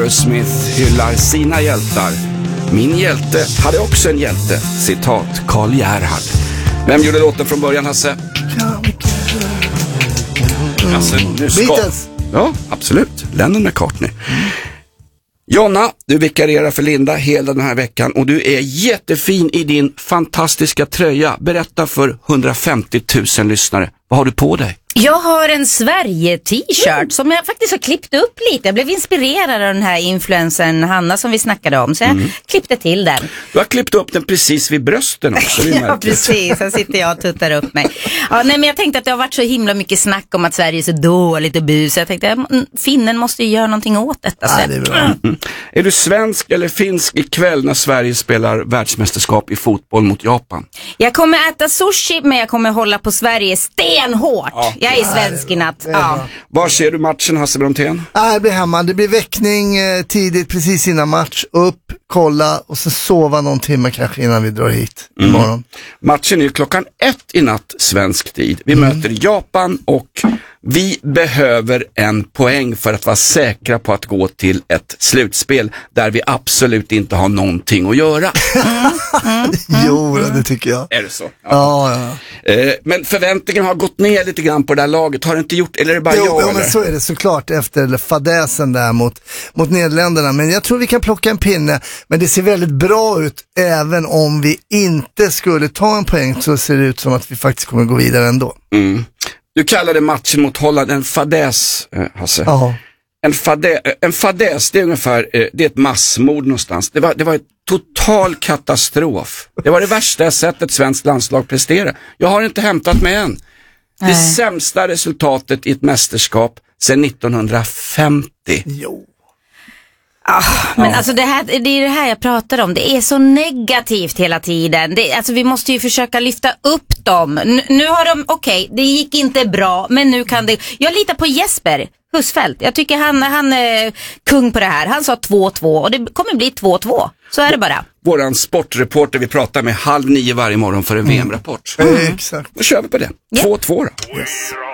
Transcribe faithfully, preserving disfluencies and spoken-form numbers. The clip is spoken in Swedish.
Aerosmith hyllar sina hjältar. Min hjälte hade också en hjälte. Citat Karl Gerhard. Vem gjorde låten från början, Hasse? Alltså, nu ska... Beatles. Ja, absolut. Lennon McCartney. Jonna, du vikarierar för Linda hela den här veckan och du är jättefin i din fantastiska tröja. Berätta för hundrafemtio tusen lyssnare. Vad har du på dig? Jag har en Sverige-t-shirt som jag faktiskt har klippt upp lite. Jag blev inspirerad av den här influencern Hanna som vi snackade om. Så jag mm. klippte till den. Du har klippt upp den precis vid brösten också. Ja, precis. Här sitter jag och tuttar upp mig. Ja, nej, men jag tänkte att det har varit så himla mycket snack om att Sverige är så dåligt och bus. Jag tänkte att finnen måste ju göra någonting åt detta. Ja, det är bra. Mm. Är du svensk eller finsk ikväll när Sverige spelar världsmästerskap i fotboll mot Japan? Jag kommer äta sushi, men jag kommer hålla på Sverige stenhårt. Ja. Jag är svensk i natt. Ja. Var ser du matchen, Hasse Brontén? Ja, det blir hemma. Det blir väckning eh, tidigt, precis innan match. Upp, kolla och så sova någon timme kanske innan vi drar hit mm. imorgon. Matchen är ju klockan ett i natt svensk tid. Vi mm. möter Japan och vi behöver en poäng för att vara säkra på att gå till ett slutspel där vi absolut inte har någonting att göra. Mm. Mm. Jo, det tycker jag. Är det så? Ja. Ja, ja. Eh, men förväntningen har gått ner lite grann på det här laget. Har det inte gjort, eller är det bara jo, jag? Jo, eller? men så är det såklart efter fadäsen där mot, mot Nederländerna. Men jag tror vi kan plocka en pinne. Men det ser väldigt bra ut även om vi inte skulle ta en poäng, så ser det ut som att vi faktiskt kommer gå vidare ändå. Mm. Du kallade matchen mot Holland en fadäs, eh, Hasse. Ja. En, fadä, en fadäs, det är ungefär, eh, det är ett massmord någonstans. Det var, det var ett total katastrof. Det var det värsta jag sett ett svenskt landslag prestera. Jag har inte hämtat mig än. Nej. Det sämsta resultatet i ett mästerskap sedan nittonhundrafemtio. Jo. Ah, men ja. alltså det, här, det är det här jag pratar om. Det är så negativt hela tiden. Det, alltså vi måste ju försöka lyfta upp dem. N- nu har de, okej, okay, det gick inte bra, men nu kan det... Jag litar på Jesper Husfeldt. Jag tycker han, han är kung på det här. Han sa två två och det kommer bli två två. Så är det bara. Våran sportreporter vi pratar med halv nio varje morgon för en mm. V M-rapport. Mm. Mm. Exakt. Då kör vi på det. två två då. Yes.